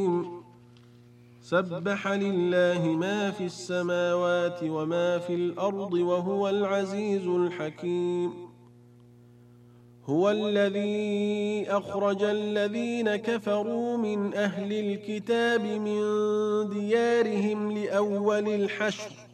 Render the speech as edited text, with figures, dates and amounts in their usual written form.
سبح لله ما في السماوات وما في الأرض وهو العزيز الحكيم. هو الذي أخرج الذين كفروا من أهل الكتاب من ديارهم لأول الحشر